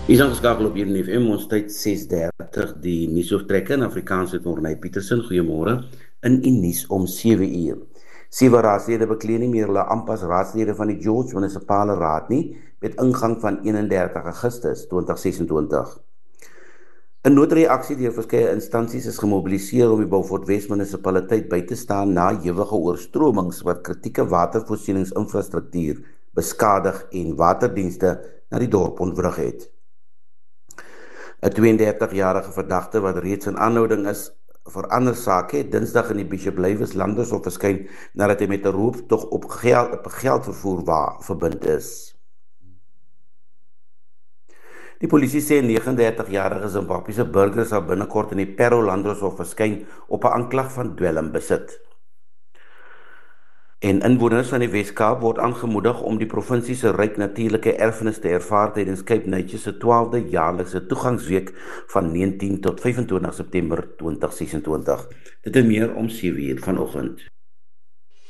Is aangeskakel op hierdie FM, ons tyd 6:30, die nuusoortrekke in Afrikaans met Morney Petersen. Goeiemôre. In die nuus om 7 uur. 7 raadslede beklee nie meer hulle amp as raadslede van die George Munisipale Raad nie, met ingang van 31 Augustus 2026. 'n noodreaksie deur verskeie instansies is gemobiliseer om die Beaufort Wes munisipaliteit by te staan na ewige oorstromings wat kritieke watervoorsieningsinfrastruktuur beskadig en waterdienste na die dorp ontwrig het. 'n 32-jarige verdagte wat reeds in aanhouding is vir ander sake het Dinsdag in die Bishop Lywes Landdroshof verskyn nadat hy met 'n rooptog op geldvervoer verbind is. Die polisie sê 39-jarige Zimbabwese burger sal binnekort in die Parow Landdroshof verskyn op 'n aanklag van dwelmbesit. En inwoners van die Wes-Kaap word aangemoedig om die provinsie se ryk natuurlike erfenis te ervaar tydens Cape Nature se 12de jaarlikse toegangsweek van 19 tot 25 September 2026. Dit en meer om 7 uur vanoggend.